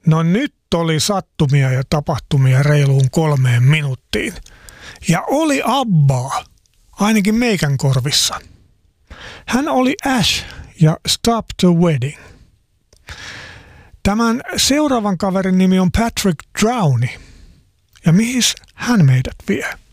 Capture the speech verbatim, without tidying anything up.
No nyt oli sattumia ja tapahtumia reiluun kolmeen minuuttiin. Ja oli Abbaa, ainakin meikän korvissa. Hän oli Ash ja Stop the Wedding. Tämän seuraavan kaverin nimi on Patrick Drowney. Ja mihin hän meidät vie?